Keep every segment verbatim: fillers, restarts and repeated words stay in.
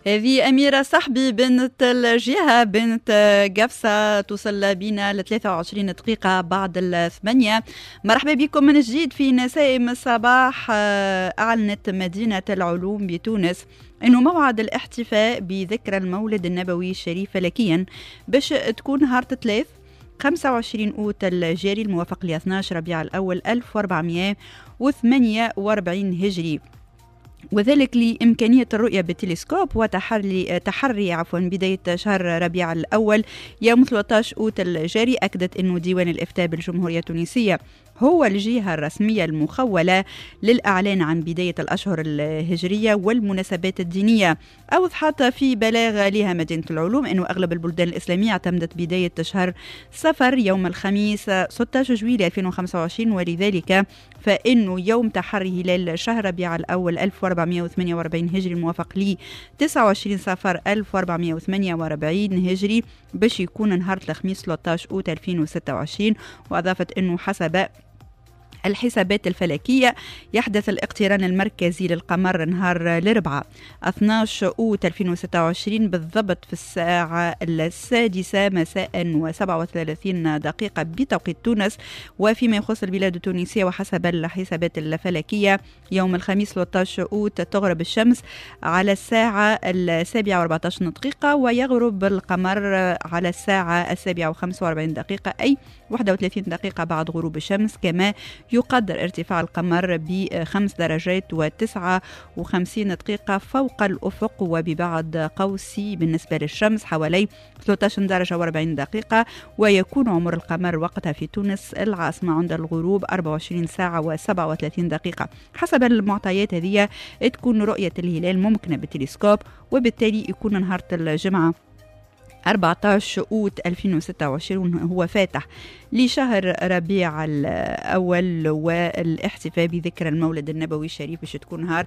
هذه أميرة صاحبي بنت الجهة بنت قفصة توصل بنا ل ثلاثة وعشرين دقيقة بعد الثمانية. مرحبا بكم من جديد في نسائم الصباح. أعلنت مدينة العلوم بتونس إنه موعد الاحتفاء بذكرى المولد النبوي الشريف فلكيا باش تكون نهار الثلاث خمسة وعشرين أوت الجاري الموافق ل اثني عشر ربيع الأول ألف وأربعمائة وثمانية وأربعين هجري، وذلك لإمكانية الرؤية بالتلسكوب وتحري تحري عفوا بداية شهر ربيع الأول يوم ثلاثة عشر أوت الجاري. أكدت أنه ديوان الإفتاء بالجمهورية التونسية هو الجهة الرسمية المخولة للإعلان عن بداية الأشهر الهجرية والمناسبات الدينية. أوضحت في بلاغ لها مدينة العلوم أنه أغلب البلدان الإسلامية اعتمدت بداية شهر صفر يوم الخميس ستة عشر جويلية ألفين وخمسة وعشرين، ولذلك فإنه يوم تحري هلال شهر ربيع الأول ألف وأربعمائة وثمانية وأربعين هجري الموافق لي تسعة وعشرين صفر ألف وأربعمائة وثمانية وأربعين هجري باش يكون نهار الخميس ثلاثة عشر أوت ألفين وستة وعشرين. وأضافت أنه حسب الحسابات الفلكية يحدث الاقتران المركزي للقمر نهار الأربعاء اثني عشر أوت ألفين وستة وعشرين بالضبط في الساعة السادسة مساء وسبعة وثلاثين دقيقة بتوقيت تونس. وفيما يخص البلاد التونسية وحسب الحسابات الفلكية يوم الخميس ثلاثة عشر أوت تغرب الشمس على الساعة السابعة وأربعة عشر دقيقة ويغرب القمر على الساعة السابعة وخمسة وأربعين دقيقة أي واحد وثلاثين دقيقة بعد غروب الشمس. كما يقدر ارتفاع القمر بخمس درجات وتسعة وخمسين دقيقة فوق الأفق وببعد قوسي بالنسبة للشمس حوالي ثلاثة عشر درجة وأربعين دقيقة. ويكون عمر القمر وقتها في تونس العاصمة عند الغروب أربعة وعشرين ساعة وسبعة وثلاثين دقيقة. حسب المعطيات هذه تكون رؤية الهلال ممكنة بالتلسكوب، وبالتالي يكون نهار الجمعة أربعة عشر أوت ألفين وستة وعشرين هو فاتح لشهر ربيع الأول والاحتفاء بذكرى المولد النبوي الشريف باش تكون نهار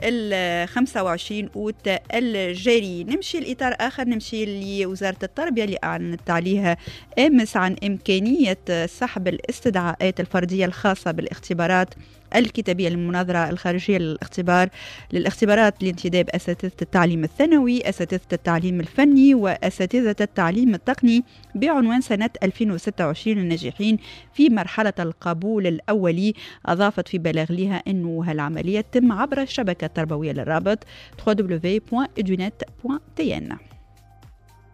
ال خمسة وعشرين أوت الجاري. نمشي لإطار آخر، نمشي لوزارة التربية اللي أعلنت عليها أمس عن إمكانية سحب الاستدعاءات الفردية الخاصة بالاختبارات الكتابية للمناظرة الخارجية للاختبار للاختبارات لانتداب أساتذة التعليم الثانوي، أساتذة التعليم الفني وأساتذة التعليم التقني بعنوان سنة ألفين وستة وعشرين الناجحين في مرحلة القبول الأولي. أضافت في بلاغ لها أنه هالعملية تم عبر الشبكة التربوية للرابط دبليو دبليو دبليو دوت إدونت دوت تي إن.